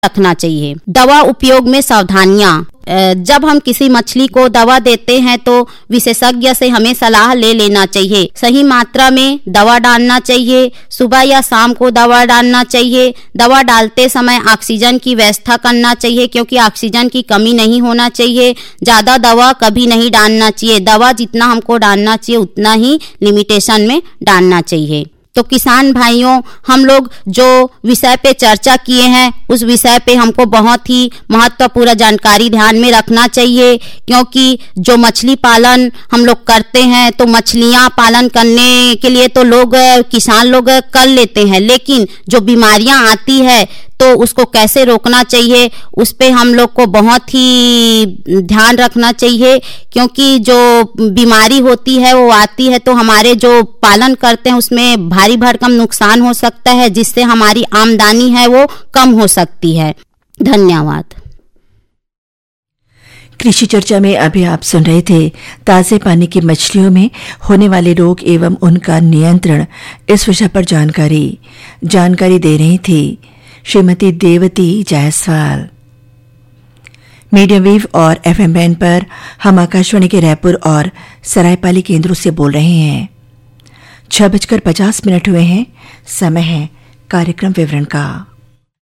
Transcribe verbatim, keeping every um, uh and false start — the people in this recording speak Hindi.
रखना चाहिए। दवा उपयोग में सावधानियां, जब हम किसी मछली को दवा देते हैं तो विशेषज्ञ से हमें सलाह ले लेना चाहिए। सही मात्रा में दवा डालना चाहिए। सुबह या शाम को दवा डालना चाहिए। दवा डालते समय ऑक्सीजन की व्यवस्था करना चाहिए, क्योंकि ऑक्सीजन की कमी नहीं होना चाहिए। ज्यादा दवा कभी नहीं डालना चाहिए। दवा जितना हमको डालना चाहिए उतना ही लिमिटेशन में डालना चाहिए। तो किसान भाइयों, हम लोग जो विषय पे चर्चा किए हैं उस विषय पे हमको बहुत ही महत्वपूर्ण जानकारी ध्यान में रखना चाहिए, क्योंकि जो मछली पालन हम लोग करते हैं तो मछलियां पालन करने के लिए तो लोग किसान लोग कर लेते हैं, लेकिन जो बीमारियां आती है तो उसको कैसे रोकना चाहिए उस पे हम लोग को बहुत ही ध्यान रखना चाहिए, क्योंकि जो बीमारी होती है वो आती है तो हमारे जो पालन करते हैं उसमें भारी भरकम नुकसान हो सकता है, जिससे हमारी आमदनी है वो कम हो सकती है। धन्यवाद। कृषि चर्चा में अभी आप सुन रहे थे ताजे पानी की मछलियों में होने वाले रोग एवं उनका नियंत्रण, इस विषय पर जानकारी जानकारी दे रही थी श्रीमती देवती जायसवाल। मीडियम वेव और एफएम बैंड पर हम आकाशवाणी के रायपुर और सरायपाली केंद्रों से बोल रहे हैं। छह बजकर पचास मिनट हुए हैं। समय है कार्यक्रम विवरण का।